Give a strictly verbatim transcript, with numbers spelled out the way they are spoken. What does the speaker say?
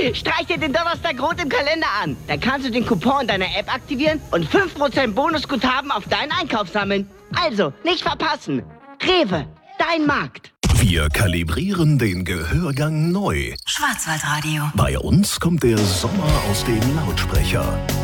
Streich dir den Donnerstag rot im Kalender an. Dann kannst du den Coupon in deiner App aktivieren und fünf Prozent Bonusguthaben auf deinen Einkauf sammeln. Also, nicht verpassen. Rewe, dein Markt. Wir kalibrieren den Gehörgang neu. Schwarzwaldradio. Bei uns kommt der Sommer aus dem Lautsprecher.